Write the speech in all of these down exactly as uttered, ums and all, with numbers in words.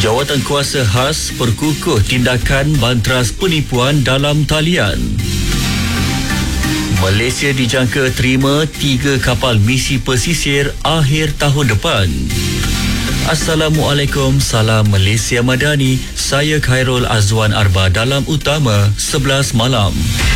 Jawatan Kuasa Khas perkukuh tindakan bantras penipuan dalam talian. Malaysia dijangka terima tiga kapal misi pesisir akhir tahun depan. Assalamualaikum, salam Malaysia Madani. Saya Khairul Azwan Arba dalam Utama sebelas malam.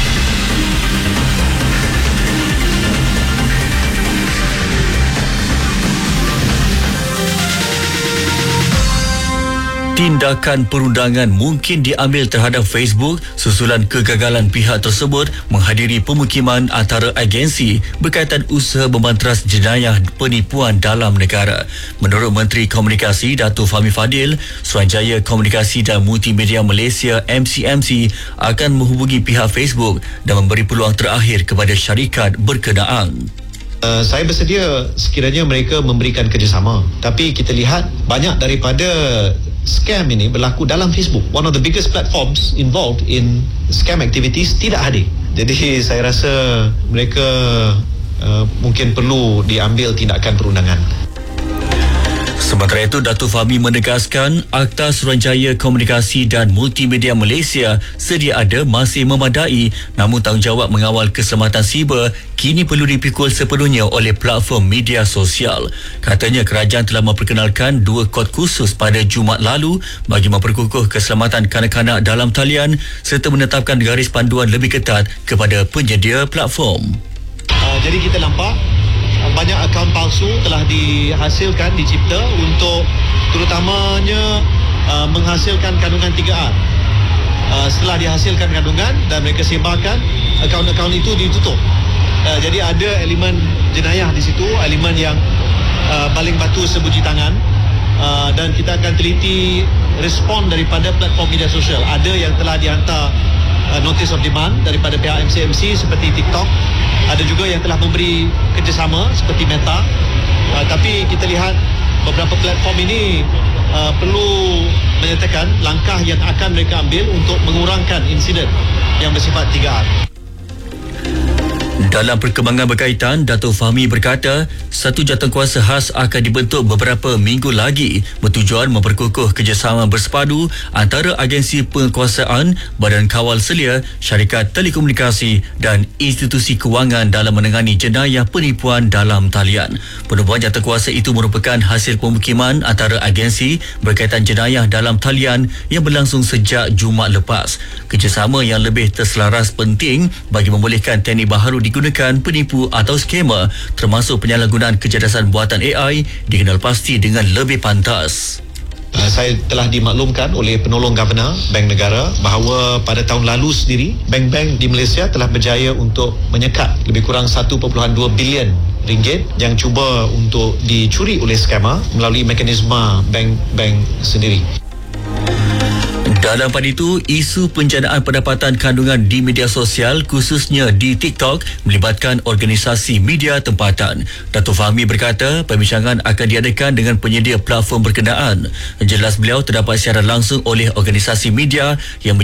Tindakan perundangan mungkin diambil terhadap Facebook susulan kegagalan pihak tersebut menghadiri pemukiman antara agensi berkaitan usaha membantras jenayah penipuan dalam negara. Menurut Menteri Komunikasi Datuk Fahmi Fadil, Suruhanjaya Komunikasi dan Multimedia Malaysia M C M C akan menghubungi pihak Facebook dan memberi peluang terakhir kepada syarikat berkenaan. Uh, saya bersedia sekiranya mereka memberikan kerjasama, tapi kita lihat banyak daripada scam ini berlaku dalam Facebook. One of the biggest platforms involved in scam activities tidak hadir. Jadi saya rasa mereka uh, mungkin perlu diambil tindakan perundangan. Sementara itu, Datuk Fahmi menegaskan Akta Suruhanjaya Komunikasi dan Multimedia Malaysia sedia ada masih memadai, namun tanggungjawab mengawal keselamatan siber kini perlu dipikul sepenuhnya oleh platform media sosial. Katanya kerajaan telah memperkenalkan dua kod khusus pada Jumaat lalu bagi memperkukuh keselamatan kanak-kanak dalam talian serta menetapkan garis panduan lebih ketat kepada penyedia platform. Uh, jadi kita nampak banyak akaun palsu telah dihasilkan, dicipta untuk terutamanya uh, menghasilkan kandungan tiga R. Uh, setelah dihasilkan kandungan dan mereka sebarkan, akaun-akaun itu ditutup. Uh, jadi ada elemen jenayah di situ, elemen yang uh, baling batu sebuji tangan, uh, dan kita akan teliti respon daripada platform media sosial. Ada yang telah dihantar uh, notice of demand daripada pihak M C M C seperti TikTok. Ada juga yang telah memberi kerjasama seperti Meta, uh, tapi kita lihat beberapa platform ini uh, perlu menyatakan langkah yang akan mereka ambil untuk mengurangkan insiden yang bersifat tiga R. Dalam perkembangan berkaitan, Datuk Fahmi berkata, satu jawatankuasa khas akan dibentuk beberapa minggu lagi bertujuan memperkukuh kerjasama bersepadu antara agensi penguasaan, badan kawal selia, syarikat telekomunikasi dan institusi kewangan dalam menangani jenayah penipuan dalam talian. Penubuhan jawatankuasa itu merupakan hasil pemukiman antara agensi berkaitan jenayah dalam talian yang berlangsung sejak Jumaat lepas. Kerjasama yang lebih terselaras penting bagi membolehkan teknik baharu digunakan penipu atau skema, termasuk penyalahgunaan kecerdasan buatan A I dikenal pasti dengan lebih pantas. Uh, saya telah dimaklumkan oleh penolong Governor Bank Negara bahawa pada tahun lalu sendiri bank-bank di Malaysia telah berjaya untuk menyekat lebih kurang satu perpuluhan dua bilion ringgit yang cuba untuk dicuri oleh skema melalui mekanisme bank-bank sendiri. Dalam pada itu, isu penjanaan pendapatan kandungan di media sosial khususnya di TikTok melibatkan organisasi media tempatan. Datuk Fahmi berkata perbincangan akan diadakan dengan penyedia platform berkenaan. Jelas beliau terdapat siaran langsung oleh organisasi media yang